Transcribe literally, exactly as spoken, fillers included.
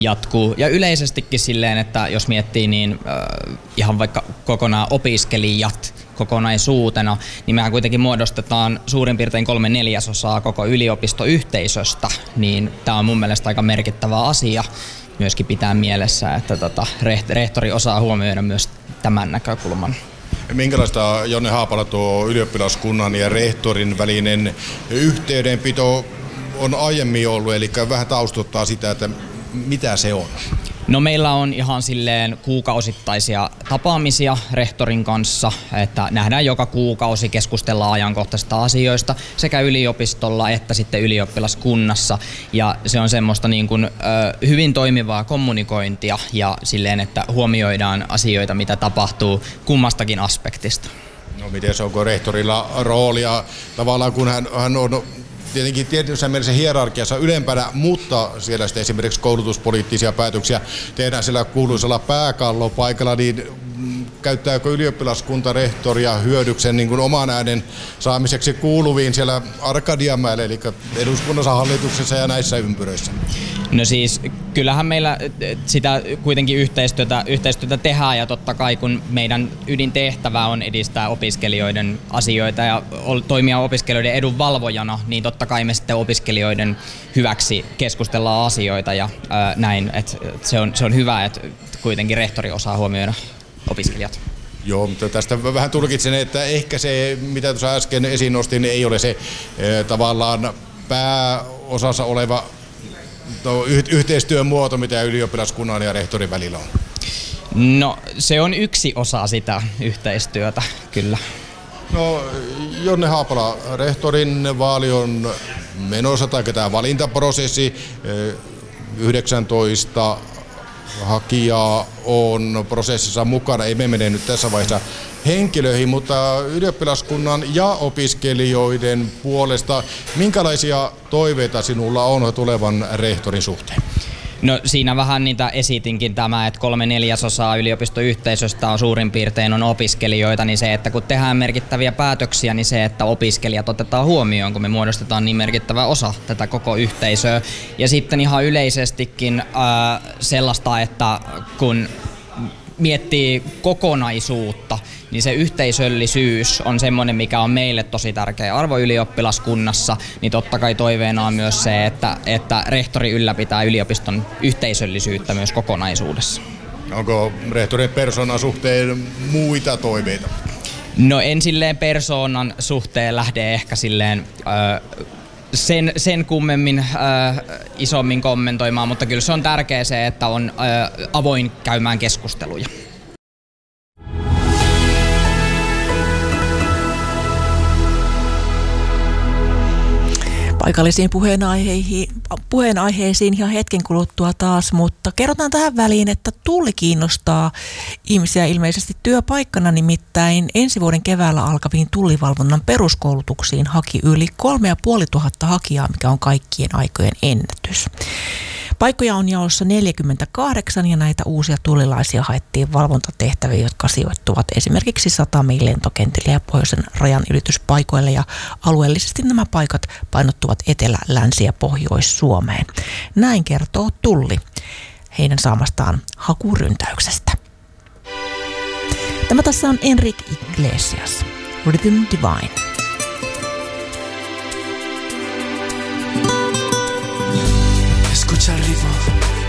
jatkuu. Ja yleisestikin silleen, että jos miettii niin äh, ihan vaikka kokonaan opiskelijat kokonaisuutena, niin mehän kuitenkin muodostetaan suurin piirtein kolme neljäsosaa koko yliopistoyhteisöstä, niin tämä on mun mielestä aika merkittävä asia myöskin pitää mielessä, että tota, rehtori osaa huomioida myös tämän näkökulman. Minkälaista, Jonne Haapala, tuo ylioppilaskunnan ja rehtorin välinen yhteydenpito on aiemmin ollut, eli vähän taustottaa sitä, että mitä se on? No meillä on ihan silleen kuukausittaisia tapaamisia rehtorin kanssa, että nähdään joka kuukausi, keskustellaan ajankohtaisista asioista sekä yliopistolla että sitten ylioppilaskunnassa. Ja se on semmoista niin kuin, ö, hyvin toimivaa kommunikointia ja silleen, että huomioidaan asioita, mitä tapahtuu kummastakin aspektista. No miten se, onko rehtorilla roolia tavallaan, kun hän, hän on tietenkin tietyssä mielessä hierarkiassa ylempänä, mutta siellä sitten esimerkiksi koulutuspoliittisia päätöksiä tehdään siellä kuuluisella pääkallopaikalla, niin käyttääkö ylioppilaskunta rehtoria hyödyksen niin kuin oman äänen saamiseksi kuuluviin siellä Arkadianmäellä, eli eduskunnassa, hallituksessa ja näissä ympyröissä? No siis kyllähän meillä sitä kuitenkin yhteistyötä, yhteistyötä tehdään ja totta kai kun meidän ydintehtävä on edistää opiskelijoiden asioita ja toimia opiskelijoiden edun valvojana, niin totta kai me sitten opiskelijoiden hyväksi keskustellaan asioita ja ää, näin, että se on, se on hyvä, että kuitenkin rehtori osaa huomioida opiskelijat. Joo, mutta tästä vähän tulkitsen, että ehkä se, mitä tuossa äsken esiin nostin, ei ole se e, tavallaan pääosassa oleva no, y- yhteistyön muoto, mitä ylioppilaskunnan ja rehtorin välillä on. No, se on yksi osa sitä yhteistyötä, kyllä. No, Jonne Haapala, rehtorin vaali on menossa, tai tämä valintaprosessi, yhdeksäntoista hakijaa on prosessissa mukana. Ei me mene nyt tässä vaiheessa henkilöihin, mutta ylioppilaskunnan ja opiskelijoiden puolesta, minkälaisia toiveita sinulla on tulevan rehtorin suhteen? No siinä vähän niitä esitinkin tämä, että kolme neljäsosaa yliopistoyhteisöstä on suurin piirtein on opiskelijoita, niin se, että kun tehdään merkittäviä päätöksiä, niin se, että opiskelijat otetaan huomioon, kun me muodostetaan niin merkittävä osa tätä koko yhteisöä. Ja sitten ihan yleisestikin ää, sellaista, että kun miettii kokonaisuutta, niin se yhteisöllisyys on semmoinen, mikä on meille tosi tärkeä arvo ylioppilaskunnassa, niin totta kai toiveena on myös se, että, että rehtori ylläpitää yliopiston yhteisöllisyyttä myös kokonaisuudessa. Onko rehtorin persoonan suhteen muita toiveita? No en silleen persoonan suhteen lähde ehkä silleen Öö, Sen, sen kummemmin äh, isommin kommentoimaan, mutta kyllä se on tärkeää se, että on äh, avoin käymään keskusteluja. Paikallisiin puheenaiheisiin, puheenaiheisiin ihan hetken kuluttua taas, mutta kerrotaan tähän väliin, että Tulli kiinnostaa ihmisiä ilmeisesti työpaikkana, nimittäin ensi vuoden keväällä alkaviin tullivalvonnan peruskoulutuksiin haki yli kolme ja puoli tuhatta hakijaa, mikä on kaikkien aikojen ennätys. Paikkoja on jaossa neljäkymmentäkahdeksan ja näitä uusia tullilaisia haettiin valvontatehtäviä, jotka sijoittuvat esimerkiksi satamiin, lentokentille ja pohjoisen rajan ylityspaikoille, ja alueellisesti nämä paikat painottuvat Etelä-, Länsi- ja Pohjois-Suomeen. Näin kertoo Tulli heidän saamastaan hakuryntäyksestä. Tämä tässä on Enrique Iglesias, Rhythm Divine. Escucha el ritmo.